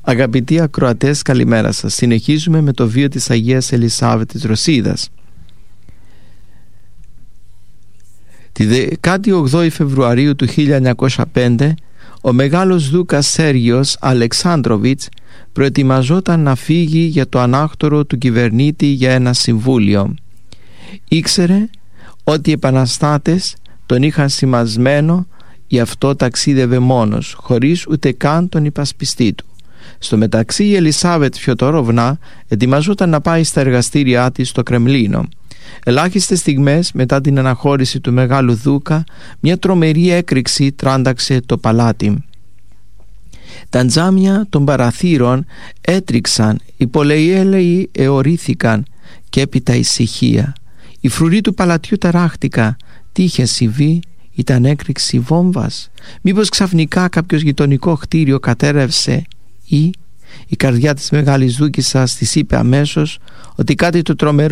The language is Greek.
Αγαπητοί ακροατές, καλημέρα σας. Συνεχίζουμε με το βίο της Αγίας Ελισάβετ της Ρωσίδας. Τη 18η Φεβρουαρίου του 1905 ο μεγάλος δούκας Σέργιος Αλεξάνδροβιτς προετοιμαζόταν να φύγει για το ανάκτορο του κυβερνήτη για ένα συμβούλιο. Ήξερε ότι οι επαναστάτες τον είχαν σημασμένο, γι' αυτό ταξίδευε μόνος, χωρίς ούτε καν τον υπασπιστή του. Στο μεταξύ η Ελισάβετ Φιωτορόβνα ετοιμαζόταν να πάει στα εργαστήριά της στο Κρεμλίνο. Ελάχιστες στιγμές μετά την αναχώρηση του μεγάλου δούκα, μια τρομερή έκρηξη τράνταξε το παλάτι. Τα τζάμια των παραθύρων έτριξαν, οι πολυέλαιοι αιωρήθηκαν και έπειτα ησυχία. Οι φρουροί του παλατιού ταράχτηκα. Τι είχε συμβεί? Ήταν έκρηξη βόμβας? Μήπως ξαφνικά κάποιο γειτονικό κτίριο κατέρευσε? Ή η καρδιά της μεγάλης δούκισσας της είπε αμέσως ότι κάτι το τρομερό